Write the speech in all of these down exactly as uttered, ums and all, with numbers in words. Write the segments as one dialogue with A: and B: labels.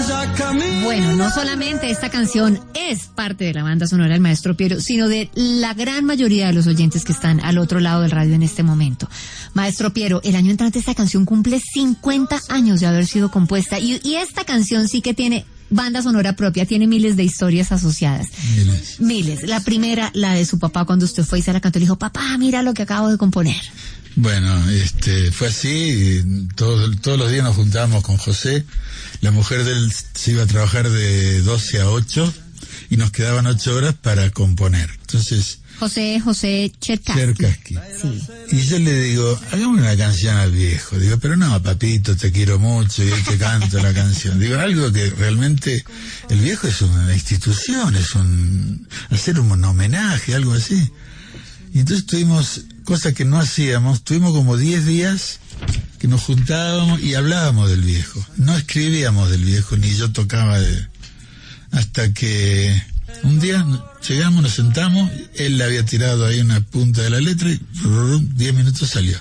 A: Bueno, no solamente esta canción es parte de la banda sonora del Maestro Piero, sino de la gran mayoría de los oyentes que están al otro lado del radio en este momento. Maestro Piero, el año entrante esta canción cumple cincuenta años de haber sido compuesta y, y esta canción sí que tiene banda sonora propia, tiene miles de historias asociadas.
B: Miles.
A: Miles. La primera, la de su papá, cuando usted fue y se la cantó, le dijo, papá, mira lo que acabo de componer.
B: Bueno, este, fue así, todos, todos los días nos juntábamos con José, la mujer de él se iba a trabajar de doce a ocho y nos quedaban ocho horas para componer. Entonces...
A: José, José Cherkassky.
B: Cherkassky.
A: Sí.
B: Y yo le digo, hagamos una canción al viejo. Digo, pero no, papito, te quiero mucho y él te canto la canción. Digo, algo que realmente, el viejo es una institución, es un, hacer un homenaje, algo así. Y entonces tuvimos, cosas que no hacíamos, tuvimos como diez días que nos juntábamos y hablábamos del viejo. No escribíamos del viejo, ni yo tocaba de... Hasta que un día llegamos, nos sentamos, él le había tirado ahí una punta de la letra y diez minutos salió.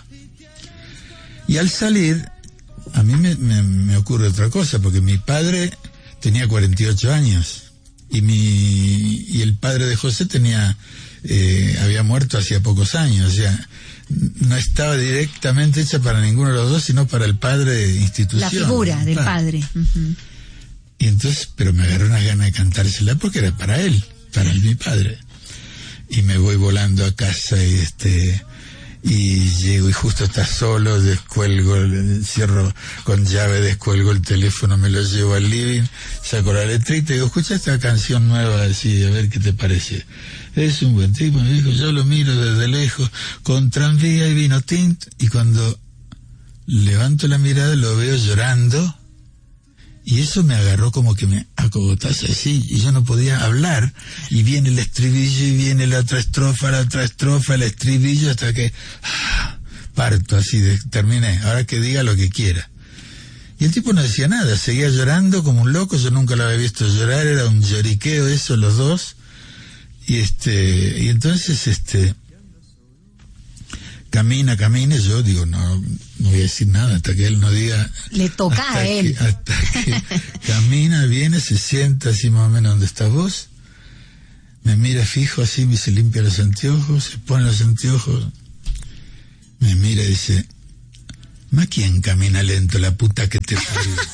B: Y al salir, a mí me, me, me ocurre otra cosa, porque mi padre tenía cuarenta y ocho años y mi y el padre de José tenía... Eh, había muerto hacía pocos años, o sea, no estaba directamente hecha para ninguno de los dos, sino para el padre institución.
A: La figura del padre. Uh-huh.
B: Y entonces, pero me agarró una gana de cantársela porque era para él, para el, mi padre. Y me voy volando a casa y este, y llego y justo está solo, descuelgo, cierro con llave, descuelgo el teléfono, me lo llevo al living, saco la letrita y digo, escucha esta canción nueva así, a ver qué te parece. Es un buen tipo, me dijo, yo lo miro desde lejos, con tranvía y vino tint, y cuando levanto la mirada lo veo llorando, y eso me agarró como que me acogotase así, y yo no podía hablar, y viene el estribillo, y viene la otra estrofa, la otra estrofa, el estribillo, hasta que ah, parto así, de, terminé, ahora que diga lo que quiera. Y el tipo no decía nada, seguía llorando como un loco, yo nunca lo había visto llorar, era un lloriqueo eso, los dos. Y este, y entonces este, camina, camina, y yo digo, no, no voy a decir nada hasta que él no diga.
A: Le toca a él.
B: Que, hasta que camina, viene, se sienta así más o menos donde estás vos, me mira fijo así, me se limpia los anteojos, se pone los anteojos, me mira y dice, ¿ma quién camina lento, la puta que te parió?